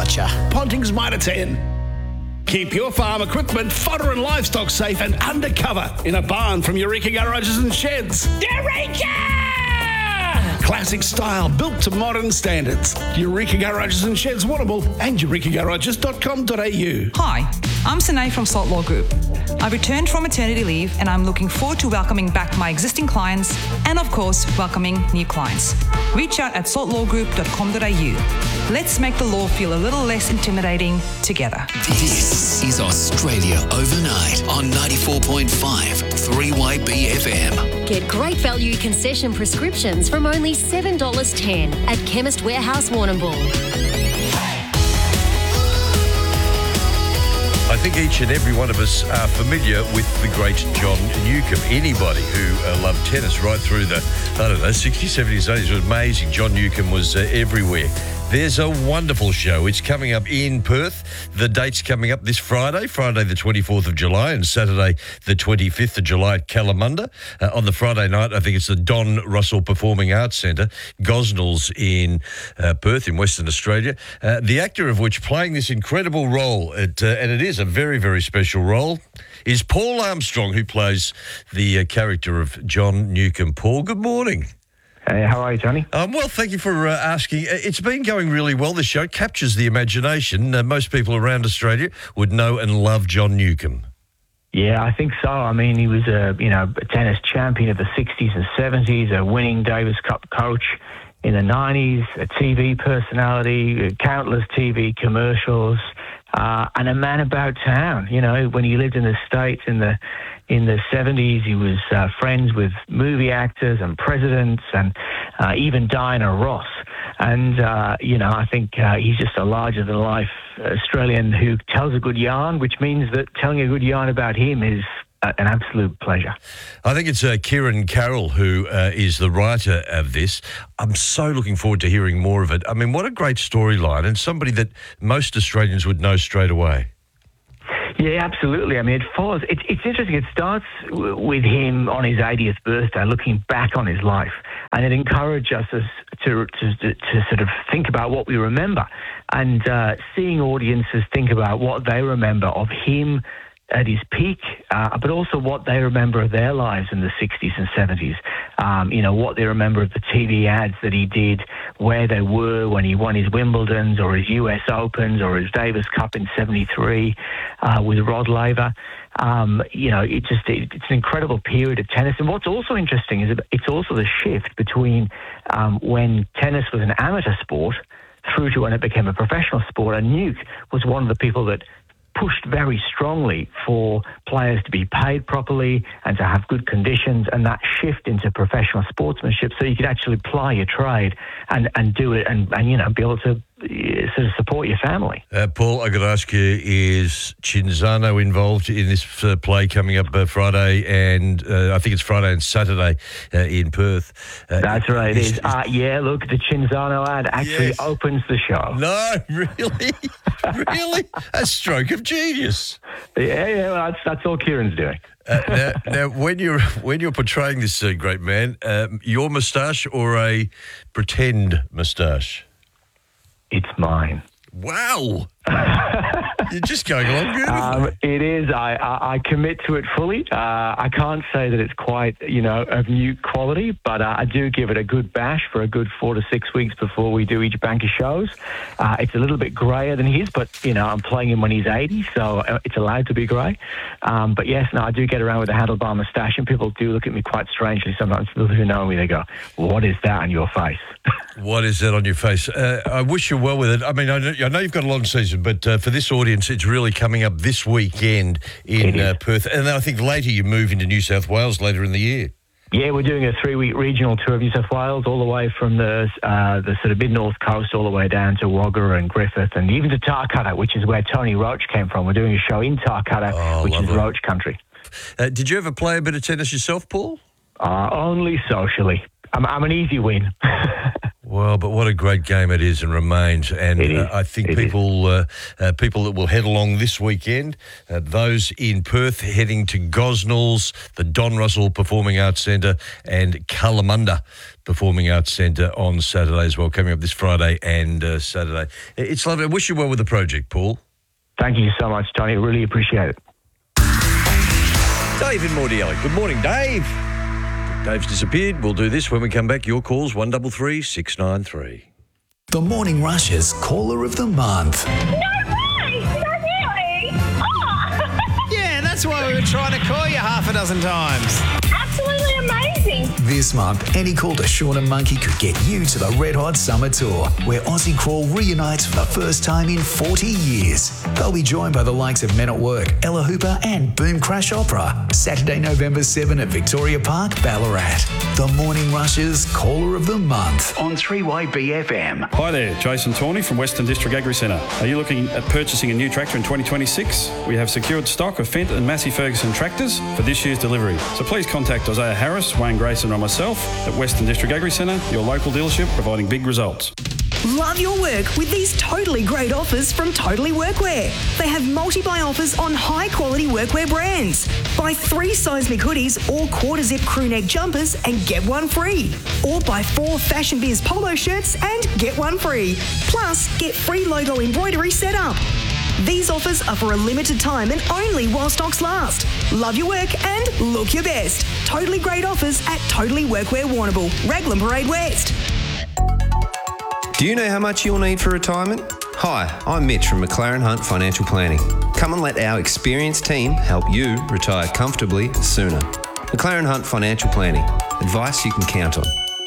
voucher. Ponting's Mitre 10. Keep your farm equipment, fodder and livestock safe and undercover in a barn from Eureka Garages and Sheds. Eureka! Classic style, built to modern standards. Eureka Garages and Sheds, Warrnambool and eurekagarages.com.au. Hi, I'm Sine from Salt Law Group. I've returned from maternity leave and I'm looking forward to welcoming back my existing clients and, of course, welcoming new clients. Reach out at saltlawgroup.com.au. Let's make the law feel a little less intimidating together. This is Australia Overnight on 94.5 3YB FM. Get great value concession prescriptions from only $7.10 at Chemist Warehouse Warrnambool. I think each and every one of us are familiar with the great John Newcombe. Anybody who loved tennis right through the, 60s, 70s, 80s was amazing. John Newcombe was everywhere. There's a wonderful show. It's coming up in Perth. The date's coming up this Friday the 24th of July, and Saturday, the 25th of July at Kalamunda. On the Friday night, I think it's the Don Russell Performing Arts Centre, Gosnells in Perth in Western Australia. The actor of which playing this incredible role, and it is a very, very special role, is Paul Armstrong, who plays the character of John Newcombe. Paul, good morning. Hey, how are you, Johnny? Well, thank you for asking. It's been going really well, this show. It captures the imagination. Most people around Australia would know and love John Newcombe. Yeah, I think so. I mean, he was a tennis champion of the 60s and 70s, a winning Davis Cup coach in the 90s, a TV personality, countless TV commercials, and a man about town. You know, when he lived in the States in the 70s, he was friends with movie actors and presidents and even Diana Ross. And, I think he's just a larger-than-life Australian who tells a good yarn, which means that telling a good yarn about him is an absolute pleasure. I think it's Kieran Carroll who is the writer of this. I'm so looking forward to hearing more of it. I mean, what a great storyline, and somebody that most Australians would know straight away. Yeah, absolutely. I mean, it follows. It's interesting. It starts with him on his 80th birthday, looking back on his life, and it encourages us to sort of think about what we remember, and seeing audiences think about what they remember of him at his peak, but also what they remember of their lives in the 60s and 70s. What they remember of the TV ads that he did, where they were when he won his Wimbledons or his US Opens or his Davis Cup in 73 with Rod Laver. It's an incredible period of tennis. And what's also interesting is it's also the shift between when tennis was an amateur sport through to when it became a professional sport. And Nuke was one of the people that pushed very strongly for players to be paid properly and to have good conditions, and that shift into professional sportsmanship so you could actually ply your trade and do it and be able to sort of support your family. Paul, I got to ask you, is Cinzano involved in this play coming up Friday, and I think it's Friday and Saturday in Perth? That's right, it is. Look, the Cinzano ad actually opens the show. No, really? Really? A stroke of genius. Yeah, that's all Kieran's doing. Now, when you're portraying this great man, your moustache or a pretend moustache? It's mine. Wow. You're just going along beautifully. It is. I commit to it fully. I can't say that it's quite, of new quality, but I do give it a good bash for a good 4 to 6 weeks before we do each bank of shows. It's a little bit greyer than his, but, I'm playing him when he's 80, so it's allowed to be grey. But yes, I do get around with a handlebar moustache, and people do look at me quite strangely sometimes. Those who know me, they go, what is that on your face? What is that on your face? I wish you well with it. I mean, I know you've got a long season, but for this audience, it's really coming up this weekend in Perth. And then I think later you move into New South Wales later in the year. Yeah, we're doing a 3-week regional tour of New South Wales, all the way from the sort of mid-north coast all the way down to Wagga and Griffith and even to Tarcutta, which is where Tony Roach came from. We're doing a show in Tarcutta, which is Roach country. Did you ever play a bit of tennis yourself, Paul? Only socially. I'm an easy win. Well, but what a great game it is and remains. And I think people that will head along this weekend, those in Perth heading to Gosnells, the Don Russell Performing Arts Centre and Kalamunda Performing Arts Centre on Saturday as well, coming up this Friday and Saturday. It's lovely. I wish you well with the project, Paul. Thank you so much, Tony. Really appreciate it. Dave in Mordialloc. Good morning, Dave. Dave's disappeared. We'll do this when we come back. Your calls, 133 693. The Morning Rush's Caller of the Month. No way! Is that really? Oh! Yeah, that's why we were trying to call you half a dozen times. Absolutely amazing. This month, any call to Sean and Monkey could get you to the Red Hot Summer Tour, where Aussie Crawl reunites for the first time in 40 years. They'll be joined by the likes of Men at Work, Ella Hooper and Boom Crash Opera. Saturday, November 7 at Victoria Park, Ballarat. The Morning Rush's Caller of the Month on 3YBFM. Hi there, Jason Tawney from Western District Agri Centre. Are you looking at purchasing a new tractor in 2026? We have secured stock of Fendt and Massey Ferguson tractors for this year's delivery. So please contact Isaiah Harris, Wayne Grayson or myself at Western District Agri Centre, your local dealership providing big results. Love your work with these totally great offers from Totally Workwear. They have multi-buy offers on high-quality workwear brands. Buy 3 seismic hoodies or quarter-zip crew-neck jumpers and get one free. Or buy 4 Fashion Biz polo shirts and get one free. Plus, get free logo embroidery set up. These offers are for a limited time and only while stocks last. Love your work and look your best. Totally great offers at Totally Workwear Warrnambool, Raglan Parade West. Do you know how much you'll need for retirement? Hi, I'm Mitch from McLaren Hunt Financial Planning. Come and let our experienced team help you retire comfortably sooner. McLaren Hunt Financial Planning. Advice you can count on.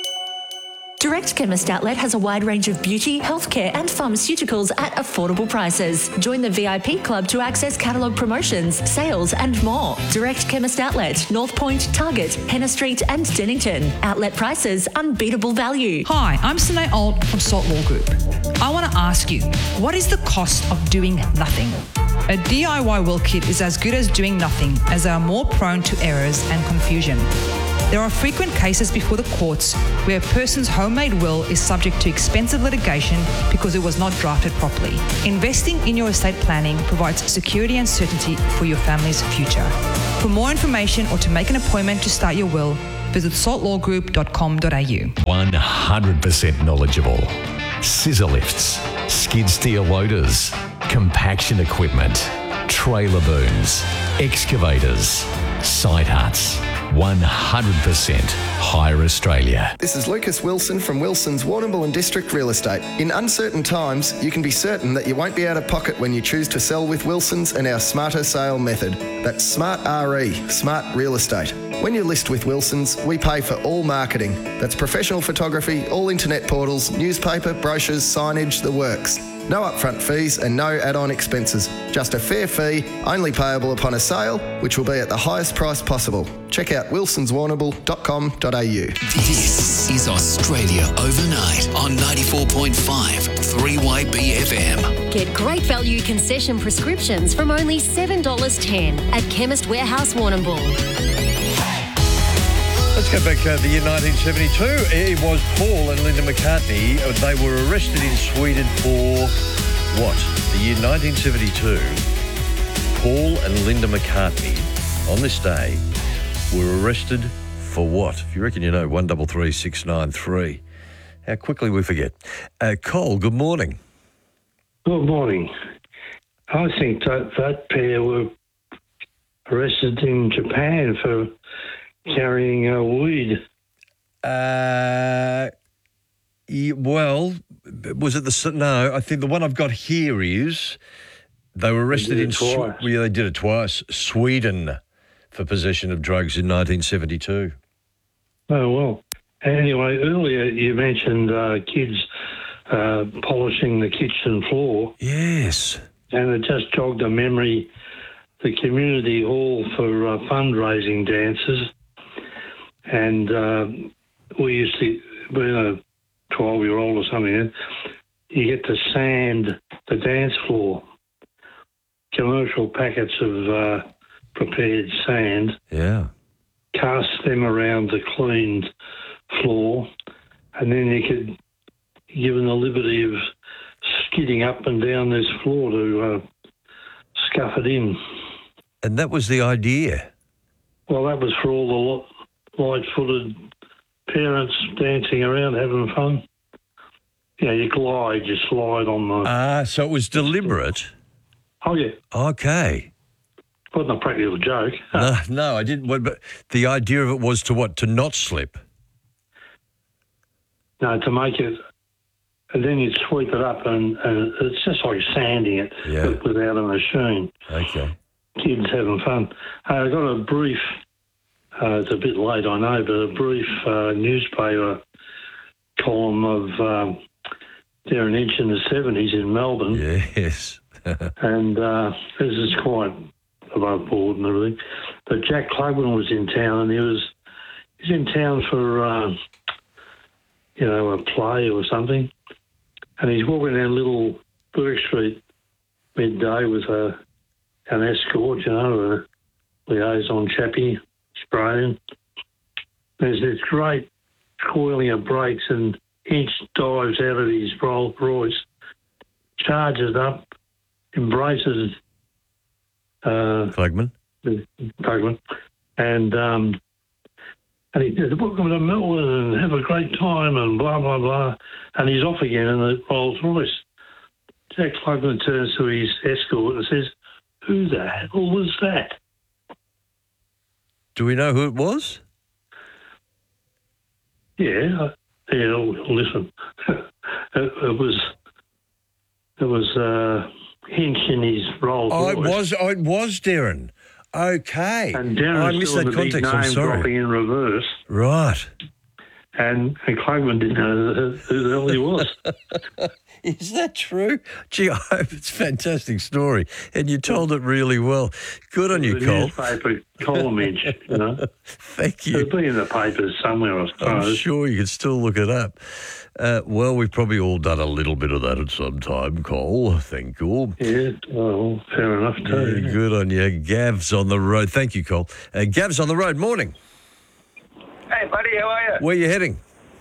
Direct Chemist Outlet has a wide range of beauty, healthcare and pharmaceuticals at affordable prices. Join the VIP club to access catalogue promotions, sales and more. Direct Chemist Outlet, North Point, Target, Henna Street and Dennington. Outlet prices, unbeatable value. Hi, I'm Sine Alt from Salt Law Group. I want to ask you, what is the cost of doing nothing? A DIY will kit is as good as doing nothing, as they are more prone to errors and confusion. There are frequent cases before the courts where a person's homemade will is subject to expensive litigation because it was not drafted properly. Investing in your estate planning provides security and certainty for your family's future. For more information or to make an appointment to start your will, visit saltlawgroup.com.au. 100% knowledgeable. Scissor lifts, skid steer loaders, compaction equipment, trailer booms, excavators, site huts. 100% Hire Australia. This is Lucas Wilson from Wilson's Warrnambool and District Real Estate. In uncertain times, you can be certain that you won't be out of pocket when you choose to sell with Wilson's and our Smarter Sale method. That's Smart RE, Smart Real Estate. When you list with Wilson's, we pay for all marketing. That's professional photography, all internet portals, newspaper, brochures, signage, the works. No upfront fees and no add-on expenses. Just a fair fee, only payable upon a sale, which will be at the highest price possible. Check out wilsonswarrnambool.com.au. This is Australia Overnight on 94.5 3YBFM. Get great value concession prescriptions from only $7.10 at Chemist Warehouse Warrnambool. Let's go back to the year 1972. It was Paul and Linda McCartney. They were arrested in Sweden for what? The year 1972. Paul and Linda McCartney, on this day, were arrested for what? If you reckon you know, 133 693. How quickly we forget. Cole, good morning. Good morning. I think that pair were arrested in Japan for carrying weed. Well, was it the... No, I think the one I've got here is they were arrested in... They did it twice. Sweden for possession of drugs in 1972. Oh, well. Anyway, earlier you mentioned kids polishing the kitchen floor. Yes. And it just jogged a memory. The community hall for fundraising dances. And we used to, being a 12-year-old or something, you get to sand the dance floor. Commercial packets of prepared sand. Yeah. Cast them around the cleaned floor, and then you could given the liberty of skidding up and down this floor to scuff it in. And that was the idea? Well, that was for all the light-footed parents dancing around, having fun. Yeah, you slide on the... so it was deliberate? Oh, yeah. Okay. Wasn't a practical joke. No, I didn't. But the idea of it was to what? To not slip? No, to make it... And then you'd sweep it up and it's just like sanding it without a machine. Okay. Kids having fun. I got a brief, it's a bit late I know, but a brief newspaper column of Darren Inch in the 70s in Melbourne. Yes. And this is quite above board and everything. But Jack Klugman was in town and he's in town for, a play or something. And he's walking down Little Burke Street midday with an escort, a liaison chappie, Australian. There's this great coiling of brakes and Inch dives out of his Rolls Royce, charges up, embraces Klugman, and he says, welcome to Melbourne and have a great time and blah, blah, blah. And he's off again in the Rolls Royce. Jack Klugman turns to his escort and says, who the hell was that? Do we know who it was? Yeah, listen. It was Hinch in his Rolls Royce. It was Darren. Okay. And Darren I missed that context, I'm sorry. Dropping in reverse. Right. And Klugman didn't know who the hell he was. Is that true? Gee, it's a fantastic story. And you told it really well. Good on you, Cole. Newspaper column Inch, Thank you. It'll be in the papers somewhere, I suppose. I'm sure you can still look it up. Well, we've probably all done a little bit of that at some time, Cole. Thank you. Yeah, well, fair enough too. Yeah, good on you. Gav's on the road. Thank you, Cole. Gav's on the road. Morning. Hey, buddy, how are you? Where are you heading?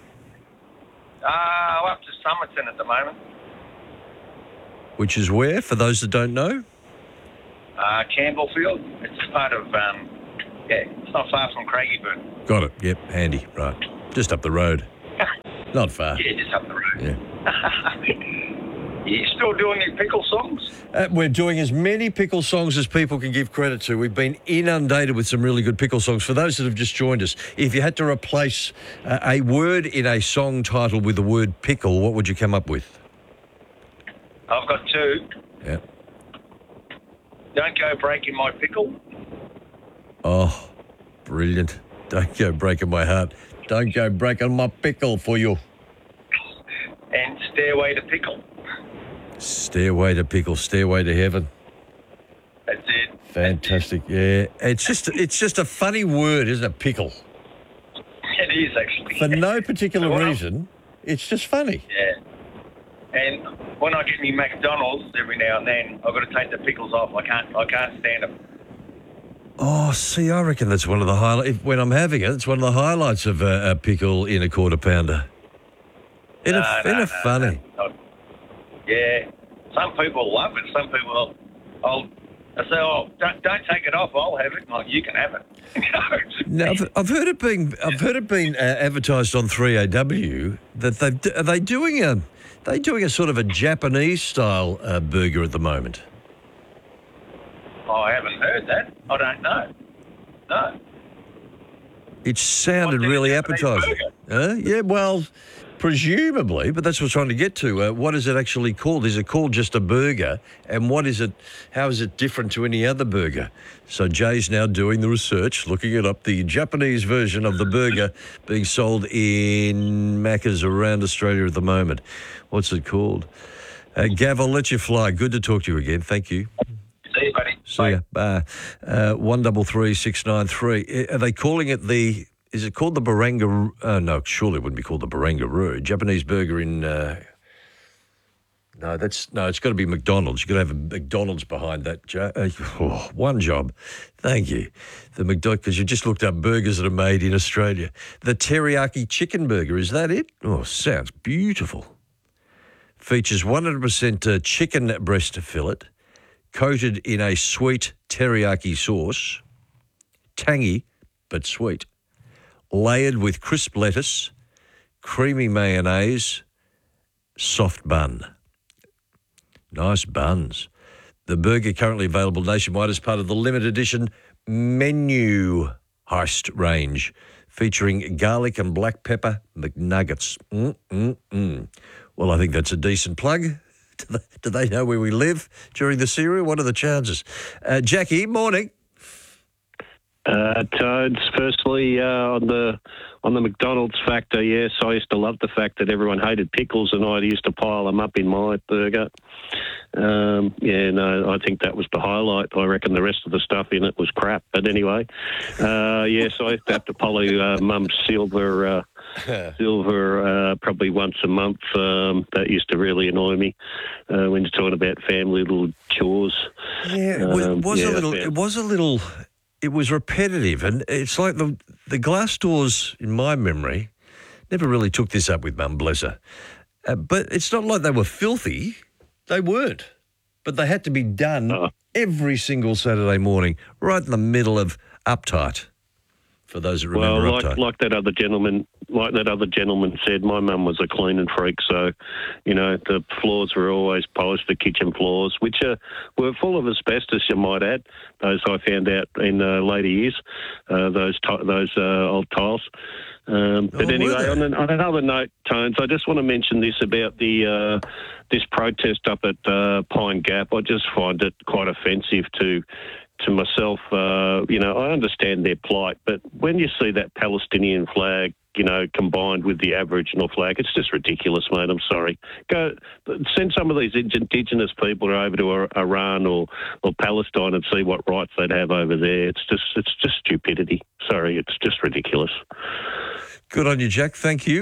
I'm up to Somerton at the moment. Which is where, for those that don't know? Campbellfield. It's part of, it's not far from Craigieburn. Got it. Yep, handy. Right. Just up the road. Not far. Yeah, just up the road. Yeah. You still doing your pickle songs? We're doing as many pickle songs as people can give credit to. We've been inundated with some really good pickle songs. For those that have just joined us, if you had to replace a word in a song title with the word pickle, what would you come up with? I've got two. Yeah. Don't go breaking my pickle. Oh, brilliant. Don't go breaking my heart. Don't go breaking my pickle for you. And stairway to pickle. Stairway to pickle, stairway to heaven. That's it. Fantastic. Yeah. It's just a funny word, isn't it? Pickle. It is actually. For no particular reason. It's just funny. Yeah. And when I get me McDonald's every now and then, I've got to take the pickles off. I can't stand them. Oh, see, I reckon that's one of the highlights. When I'm having it, it's one of the highlights of a pickle in a quarter pounder. Funny. No. Yeah. Some people love it. Some people, I say, don't take it off. I'll have it. Like, you can have it. Now, I've heard it being advertised on 3AW that are they doing a sort of a Japanese style burger at the moment. I haven't heard that. I don't know. No. It sounded really appetizing. Yeah, well, presumably, but that's what I'm trying to get to. What is it actually called? Is it called just a burger? And what is it? How is it different to any other burger? So Jay's now doing the research, looking it up, the Japanese version of the burger being sold in Macca's around Australia at the moment. What's it called? Gav, I'll let you fly. Good to talk to you again. Thank you. See you, buddy. See ya. Bye. 133693. Are they calling it the... Is it called the Barangaroo? No, surely it wouldn't be called the Barangaroo. Japanese burger in... No, it's got to be McDonald's. You've got to have a McDonald's behind that. One job. Thank you. The McDonald's, because you just looked up burgers that are made in Australia. The teriyaki chicken burger, is that it? Oh, sounds beautiful. Features 100% chicken breast fillet, coated in a sweet teriyaki sauce, tangy but sweet, layered with crisp lettuce, creamy mayonnaise, soft bun. Nice buns. The burger currently available nationwide as part of the limited edition menu heist range, featuring garlic and black pepper McNuggets. Well, I think that's a decent plug. Do they know where we live during the cereal? What are the chances? Jackie, morning. Toads, firstly, on the McDonald's factor, yes, I used to love the fact that everyone hated pickles and I used to pile them up in my burger. I think that was the highlight. I reckon the rest of the stuff in it was crap. But anyway, yes, I used to have to follow Mum's silver probably once a month. That used to really annoy me when you're talking about family little chores. Yeah, it was repetitive, and it's like the glass doors, in my memory, never really took this up with Mum, bless her. But it's not like they were filthy. They weren't. But they had to be done every single Saturday morning, right in the middle of Uptight, for those that remember Uptight. Like that other gentleman said, my mum was a cleaning freak, so, the floors were always polished, the kitchen floors, which were full of asbestos, you might add. Those I found out in later years, those old tiles. But anyway, on another note, Tones, I just want to mention this about the this protest up at Pine Gap. I just find it quite offensive to myself. I understand their plight, but when you see that Palestinian flag, combined with the Aboriginal flag, it's just ridiculous, mate. I'm sorry. Go send some of these Indigenous people over to Iran or Palestine and see what rights they'd have over there. It's just stupidity. Sorry, it's just ridiculous. Good on you, Jack. Thank you.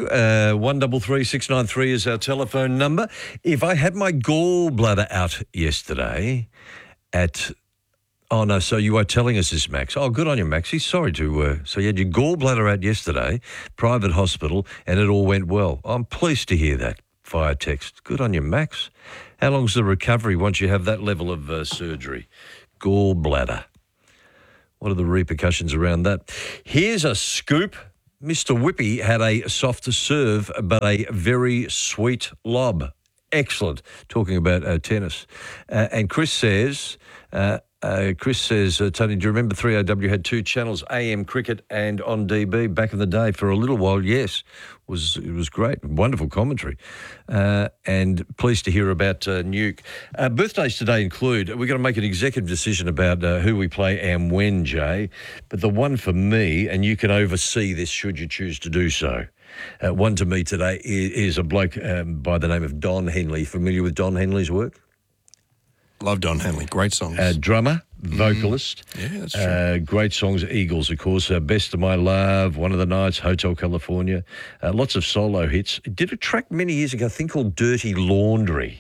133693 is our telephone number. If I had my gallbladder out yesterday at... Oh, no, so you are telling us this, Max. Oh, good on you, Maxie. Sorry to... So you had your gallbladder out yesterday, private hospital, and it all went well. I'm pleased to hear that via text. Good on you, Max. How long's the recovery once you have that level of surgery? Gallbladder. What are the repercussions around that? Here's a scoop. Mr. Whippy had a soft serve, but a very sweet lob. Excellent. Talking about tennis. And Chris says, Tony, do you remember 3AW had two channels, AM Cricket and on DB back in the day for a little while? Yes, it was great. Wonderful commentary. And pleased to hear about Nuke. Birthdays today include, we're going to make an executive decision about who we play and when, Jay. But the one for me, and you can oversee this should you choose to do so, one to me today is a bloke by the name of Don Henley. Familiar with Don Henley's work? Love Don Henley. Great songs. Drummer, vocalist. Yeah, that's true. Great songs. Eagles, of course. Best of My Love, One of the Nights, Hotel California. Lots of solo hits. It did a track many years ago, a thing called Dirty Laundry.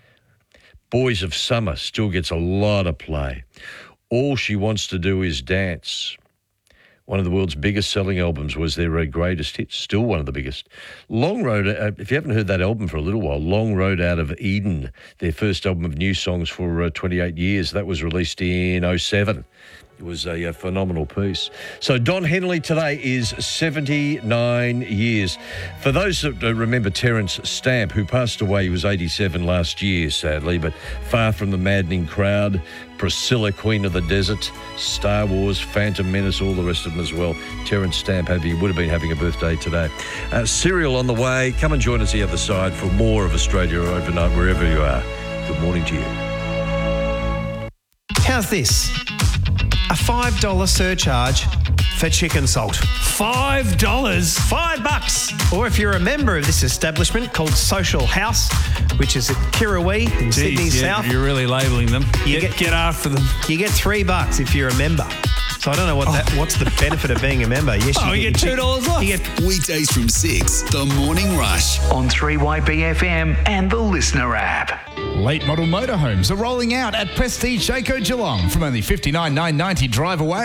Boys of Summer still gets a lot of play. All She Wants to Do Is Dance. One of the world's biggest selling albums, was their greatest hit, still one of the biggest. Long Road, if you haven't heard that album for a little while, Long Road Out of Eden, their first album of new songs for 28 years. That was released in 2007. It was a phenomenal piece. So Don Henley today is 79 years. For those that remember Terence Stamp, who passed away, he was 87 last year, sadly, but Far From the Maddening Crowd, Priscilla, Queen of the Desert, Star Wars, Phantom Menace, all the rest of them as well. Terence Stamp would have been having a birthday today. Serial on the way. Come and join us the other side for more of Australia Overnight, wherever you are. Good morning to you. How's this? A $5 surcharge for chicken salt. $5? $5. Or if you're a member of this establishment called Social House, which is at Kirrawee in Sydney South. You're really labelling them. Get after them. You get $3 if you're a member. So I don't know what's the benefit of being a member. Yes, you get $2 off. Weekdays from 6, The Morning Rush on 3YBFM and the Listener app. Late model motorhomes are rolling out at Prestige Jayco Geelong from only $59,990 drive away.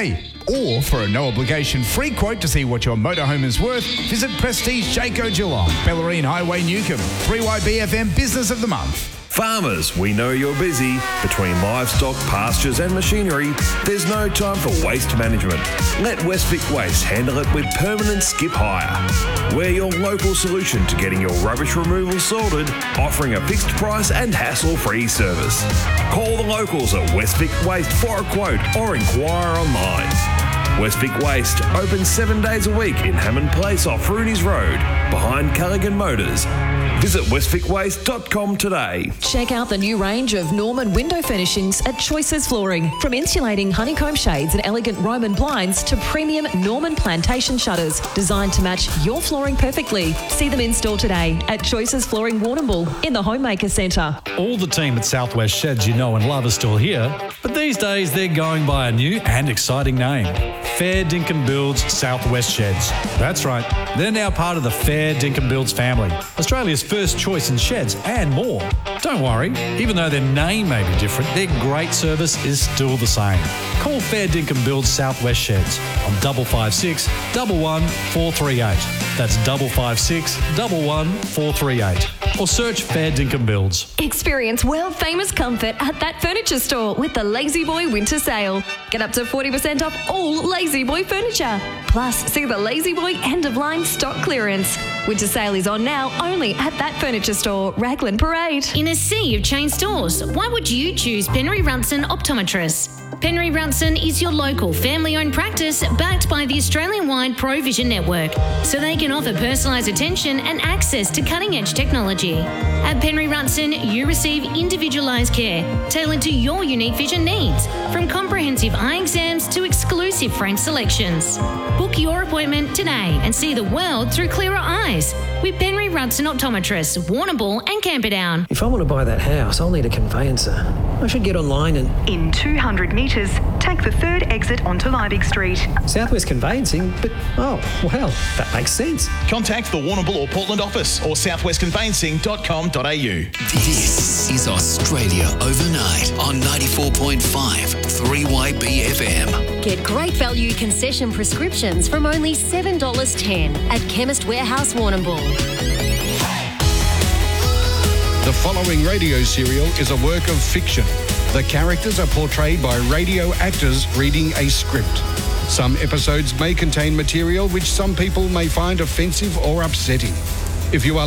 Or for a no-obligation free quote to see what your motorhome is worth, visit Prestige Jayco Geelong, Bellarine Highway Newcomb, 3YBFM Business of the Month. Farmers, we know you're busy. Between livestock, pastures and machinery, there's no time for waste management. Let Westvic Waste handle it with permanent skip hire. We're your local solution to getting your rubbish removal sorted, offering a fixed price and hassle-free service. Call the locals at Westvic Waste for a quote or inquire online. Westvic Waste, open 7 days a week in Hammond Place off Rooney's Road, behind Callaghan Motors. Visit westvicwaste.com today. Check out the new range of Norman window furnishings at Choices Flooring. From insulating honeycomb shades and elegant Roman blinds to premium Norman plantation shutters designed to match your flooring perfectly. See them in store today at Choices Flooring Warrnambool in the Homemaker Centre. All the team at Southwest Sheds you know and love are still here, but these days they're going by a new and exciting name. Fair Dinkum Builds Southwest Sheds. That's right, they're now part of the Fair Dinkum Builds family, Australia's first choice in sheds and more. Don't worry, even though their name may be different, their great service is still the same. Call Fair Dinkum Builds Southwest Sheds on 556 11 438. That's 556 11 438. Or search Fair Dinkum Builds. Experience world-famous comfort at That Furniture Store with the Lazy Boy Winter Sale. Get up to 40% off all Lazy Boy furniture. Plus, see the Lazy Boy end-of-line stock clearance. Winter Sale is on now only at That Furniture Store, Raglan Parade. In a sea of chain stores, why would you choose Penry Runson Optometrists? Penry Runson is your local family-owned practice backed by the Australian-wide Provision Network, so they can offer personalised attention and access to cutting-edge technology. At Penry Runson, you receive individualised care tailored to your unique vision needs, from comprehensive eye exams to exclusive frame selections. Book your appointment today and see the world through clearer eyes with Penry Runson Optometrists, Warrnambool and Camperdown. If I want to buy that house, I'll need a conveyancer. I should get online and... In 200 metres, take the third exit onto Liebig Street. Southwest Conveyancing? But, oh, well, that makes sense. Contact the Warrnambool or Portland office or southwestconveyancing.com.au. This is Australia Overnight on 94.5 3YBFM. Get great value concession prescriptions from only $7.10 at Chemist Warehouse Warrnambool. The following radio serial is a work of fiction. The characters are portrayed by radio actors reading a script. Some episodes may contain material which some people may find offensive or upsetting. If you are